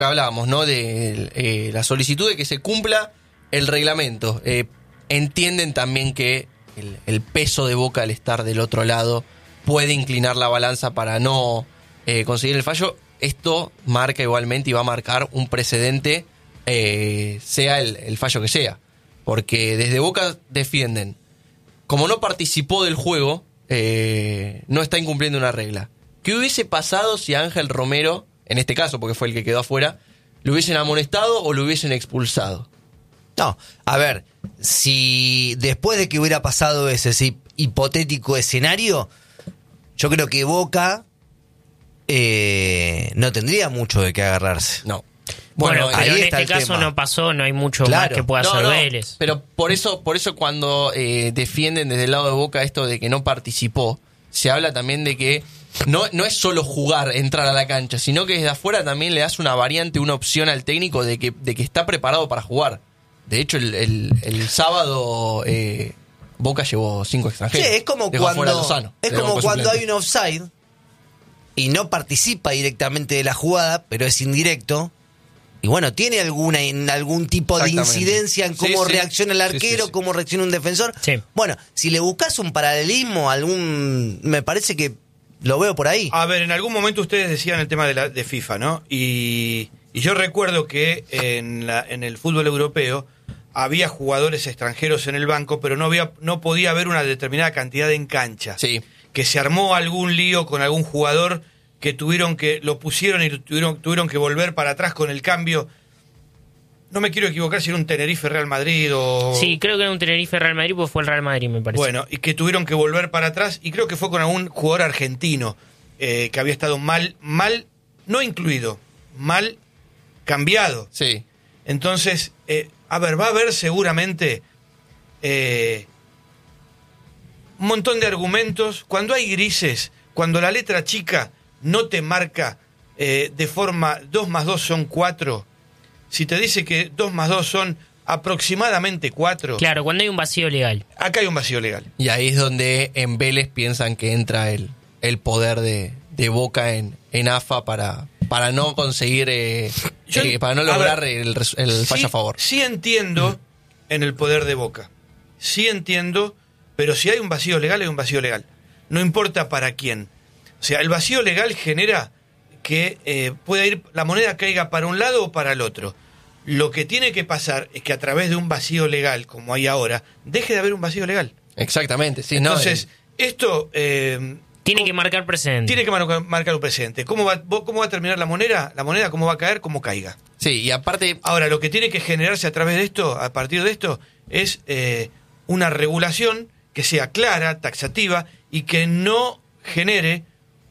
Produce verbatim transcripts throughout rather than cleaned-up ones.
hablábamos, ¿no? De eh, la solicitud de que se cumpla el reglamento. Eh, entienden también que el, el peso de Boca al estar del otro lado puede inclinar la balanza para no eh, conseguir el fallo. Esto marca igualmente y va a marcar un precedente, eh, sea el, el fallo que sea. Porque desde Boca defienden, como no participó del juego, eh, no está incumpliendo una regla. ¿Qué hubiese pasado si a Ángel Romero, en este caso porque fue el que quedó afuera, lo hubiesen amonestado o lo hubiesen expulsado? No, a ver, si después de que hubiera pasado ese, ese hipotético escenario, yo creo que Boca eh, no tendría mucho de qué agarrarse. No. Bueno, Bueno, pero ahí en está este el caso tema. no pasó, no hay mucho Claro. más que pueda No, hacer no, Vélez. pero por eso, por eso cuando eh, defienden desde el lado de Boca esto de que no participó, se habla también de que no, no es solo jugar, entrar a la cancha, sino que desde afuera también le das una variante, una opción al técnico de que, de que está preparado para jugar. De hecho, el, el, el sábado eh, Boca llevó cinco extranjeros. Sí, es como Dejó afuera a cuando, Lozano, es del como banco cuando suplente. hay un offside y no participa directamente de la jugada, pero es indirecto. Y bueno, tiene alguna en algún tipo de Exactamente. incidencia en cómo Sí, sí. reacciona el Sí, arquero, sí, sí. cómo reacciona un defensor. Sí. Bueno, si le buscas un paralelismo, algún, me parece que lo veo por ahí. A ver, en algún momento ustedes decían el tema de, la, de FIFA, ¿no? Y, y yo recuerdo que en, la, en el fútbol europeo había jugadores extranjeros en el banco, pero no había, no podía haber una determinada cantidad en cancha. Sí. Que se armó algún lío con algún jugador que tuvieron que lo pusieron y tuvieron, tuvieron que volver para atrás con el cambio. No me quiero equivocar si era un Tenerife Real Madrid o... Sí, creo que era un Tenerife Real Madrid, pues fue el Real Madrid, me parece. Bueno, y que tuvieron que volver para atrás, y creo que fue con algún jugador argentino eh, que había estado mal, mal, no incluido, mal cambiado. Sí. Entonces, eh, a ver, va a haber seguramente eh, un montón de argumentos. Cuando hay grises, cuando la letra chica no te marca eh, de forma dos más dos son cuatro, si te dice que dos más dos son aproximadamente cuatro, Claro, cuando hay un vacío legal. acá hay un vacío legal. Y ahí es donde en Vélez piensan que entra el, el poder de, de Boca en, en A F A para, para no conseguir, eh, Yo- eh, para no a lograr ver, el, res- el fallo Sí- a favor. Sí entiendo en el poder de Boca. Sí entiendo, pero si hay un vacío legal, hay un vacío legal. No importa para quién. O sea, el vacío legal genera que eh, pueda ir, la moneda caiga para un lado o para el otro. Lo que tiene que pasar es que a través de un vacío legal, como hay ahora, deje de haber un vacío legal. Exactamente, sí. no, Entonces, eh, esto eh, Tiene que marcar presente. tiene que mar- marcar un presente. ¿Cómo va, ¿Cómo va a terminar la moneda? La moneda, ¿cómo va a caer? Como caiga. sí, y aparte, Ahora, lo que tiene que generarse a través de esto, a partir de esto, es eh, una regulación que sea clara, taxativa y que no genere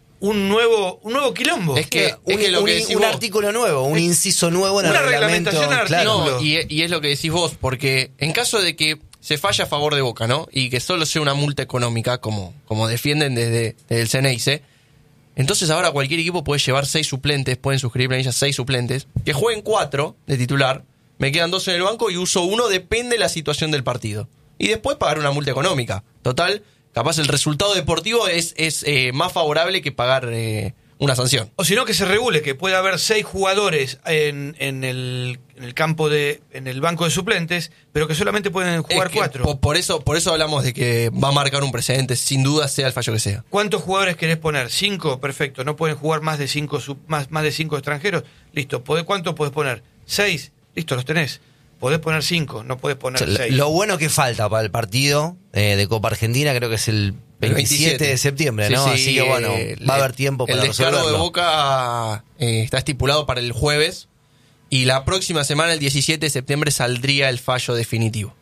un nuevo un nuevo quilombo. Es que- un, es que lo un- que decís un vos- artículo nuevo, un es- inciso nuevo en el una reglamento. reglamentación de Claro. artículo. no, y, y es lo que decís vos, porque en caso de que se falle a favor de Boca, ¿no? Y que solo sea una multa económica, como, como defienden desde, desde el C N I C, entonces ahora cualquier equipo puede llevar seis suplentes, pueden suscribir planillas seis suplentes, que jueguen cuatro de titular, me quedan dos en el banco y uso uno, depende de la situación del partido. Y después pagar una multa económica. Total, capaz el resultado deportivo es, es eh, más favorable que pagar eh, una sanción. O si no, que se regule, que pueda haber seis jugadores en, en, el, en el campo de, en el banco de suplentes, pero que solamente pueden jugar Es que cuatro. po- Por eso, por eso hablamos de que va a marcar un precedente, sin duda sea el fallo que sea. ¿Cuántos jugadores querés poner? ¿Cinco? Perfecto. ¿No pueden jugar más de cinco, sub- más, más de cinco extranjeros? Listo. ¿Podés, ¿Cuántos podés poner? ¿Seis? Listo, los tenés. Podés poner cinco, no podés poner O sea, seis. lo bueno que falta para el partido eh, de Copa Argentina creo que es el El veintisiete de septiembre, Sí, ¿no? sí, Así que bueno, eh, va a el- haber tiempo para El descargo de resolverlo. Boca eh, está estipulado para el jueves y la próxima semana, el diecisiete de septiembre, saldría el fallo definitivo.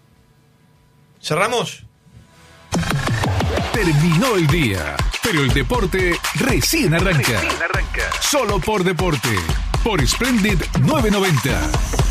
¿Cerramos? Terminó el día, pero el deporte recién arranca. Solo por Deporte, por Splendid novecientos noventa.